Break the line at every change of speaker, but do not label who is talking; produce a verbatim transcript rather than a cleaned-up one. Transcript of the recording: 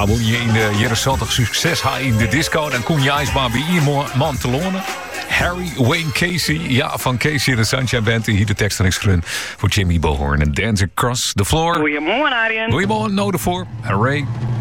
Nou, moet je in de jaren zeventig succes hebben in de disco, dan kom je ijsbaar bij iemand man te lonen. Harry Wayne Casey, ja, van Casey en de Sunshine Band. Hier de tekst en schrun voor Jimmy Bohorn en Dance Across the Floor.
Goedemorgen, Arjen.
Goedemorgen, nodig voor. En Ray.